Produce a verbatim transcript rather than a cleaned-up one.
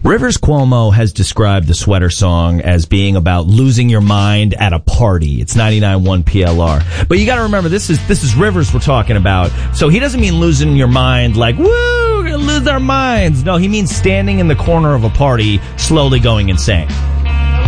Rivers Cuomo has described the Sweater Song as being about losing your mind at a party. It's ninety-nine point one P L R. But you gotta remember, this is this is Rivers we're talking about. So he doesn't mean losing your mind like, woo, we're gonna lose our minds. No, he means standing in the corner of a party, slowly going insane.